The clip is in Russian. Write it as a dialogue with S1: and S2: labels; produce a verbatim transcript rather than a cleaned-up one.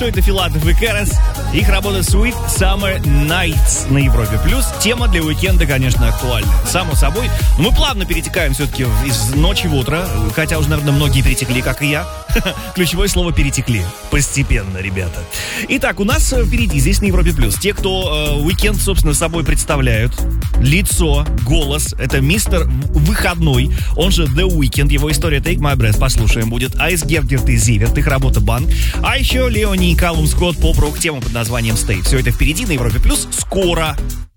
S1: Это Филатов и Кэрос. Их работа Sweet Summer Nights на Европе Плюс. Тема для уикенда, конечно, актуальна. Само собой. Но мы плавно перетекаем все-таки из ночи в утро. Хотя уже, наверное, многие перетекли, как и я. Ключевое слово «перетекли». Постепенно, ребята. Итак, у нас впереди здесь на Европе Плюс те, кто э, уикенд, собственно, собой представляют. Лицо, голос. Это мистер Выходной. Он же The Weeknd. Его история Take My Breath. Послушаем будет. Айс Гергерт и Зиверт. Их работа Банк. А еще Леони и Калум Скотт, поп-рок, тема под названием Stay. Все это впереди на Европе Плюс. Скоро.